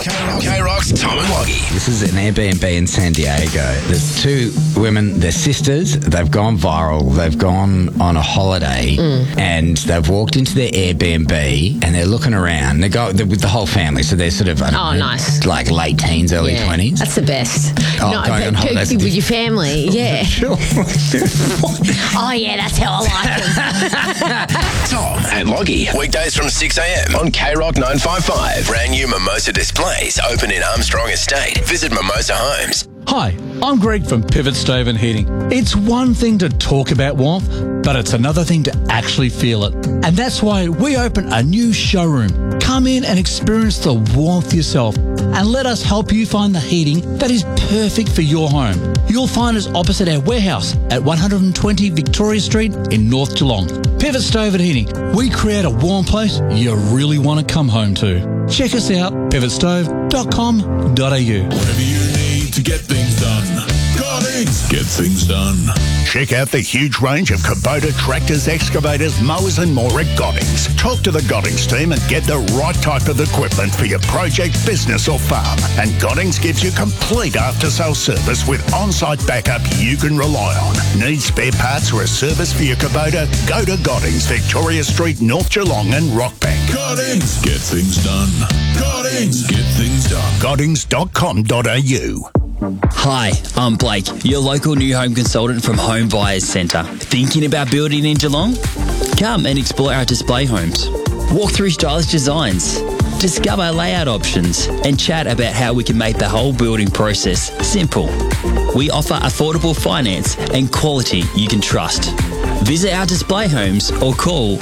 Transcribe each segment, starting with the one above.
K-Rock's Tom and Loggy. This is an Airbnb in San Diego. There's two women, they're sisters. They've gone viral. They've gone on a holiday and they've walked into their Airbnb and they're looking around. They're with the whole family, so they're sort of, I don't know, nice. like late teens, early 20s. That's the best. Going on holidays with your family, yeah. Sure. Oh, yeah, that's how I like them. Tom and Loggy. Weekdays from 6 a.m. on K-Rock 955. Brand new Mimosa displays open in Armstrong Estate. Visit Mimosa Homes. Hi, I'm Greg from Pivot Stove and Heating. It's one thing to talk about warmth, but it's another thing to actually feel it. And that's why we open a new showroom. Come in and experience the warmth yourself and let us help you find the heating that is perfect for your home. You'll find us opposite our warehouse at 120 Victoria Street in North Geelong. Pivot Stove and Heating. We create a warm place you really want to come home to. Check us out, pivotstove.com.au. Whatever you need to get things done. Goddings, get things done. Check out the huge range of Kubota tractors, excavators, mowers and more at Goddings. Talk to the Goddings team and get the right type of equipment for your project, business or farm. And Goddings gives you complete after-sale service with on-site backup you can rely on. Need spare parts or a service for your Kubota? Go to Goddings, Victoria Street, North Geelong and Rockbank. Goddings, get things done. Goddings, get things done. Goddings.com.au. Hi, I'm Blake, your local new home consultant from Home Buyers Centre. Thinking about building in Geelong? Come and explore our display homes. Walk through stylish designs, discover layout options, and chat about how we can make the whole building process simple. We offer affordable finance and quality you can trust. Visit our display homes or call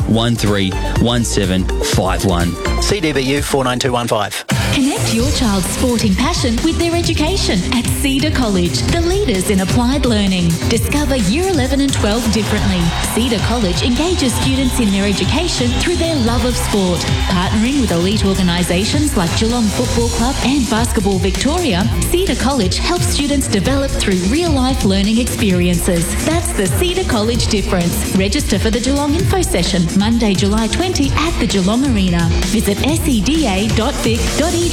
131751. CDBU 49215. Connect your child's sporting passion with their education at Cedar College, the leaders in applied learning. Discover Year 11 and 12 differently. Cedar College engages students in their education through their love of sport. Partnering with elite organisations like Geelong Football Club and Basketball Victoria, Cedar College helps students develop through real-life learning experiences. That's the Cedar College difference. Register for the Geelong Info Session, Monday, July 20 at the Geelong Arena. Visit seda.vic.edu.au.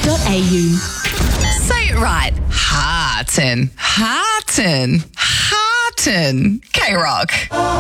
Say it right. Hearten. K-Rock.